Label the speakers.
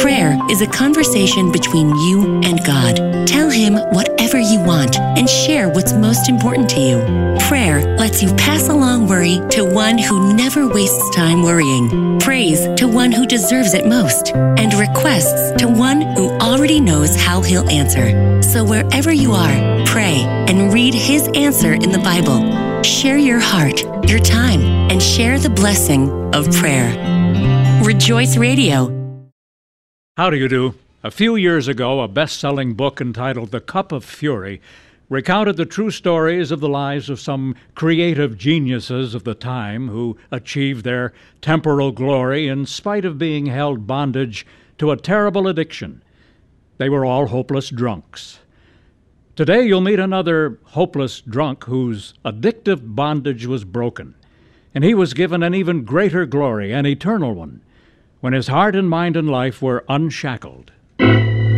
Speaker 1: Prayer is a conversation between you and God. Tell Him whatever you want and share what's most important to you. Prayer lets you pass along worry to one who never wastes time worrying, praise to one who deserves it most, and requests to one who already knows how He'll answer. So wherever you are, pray and read His answer in the Bible. Share your heart, your time, and share the blessing of prayer. Rejoice Radio.
Speaker 2: How do you do? A few years ago, a best-selling book entitled The Cup of Fury recounted the true stories of the lives of some creative geniuses of the time who achieved their temporal glory in spite of being held bondage to a terrible addiction. They were all hopeless drunks. Today, you'll meet another hopeless drunk whose addictive bondage was broken, and he was given an even greater glory, an eternal one, when his heart and mind and life were unshackled.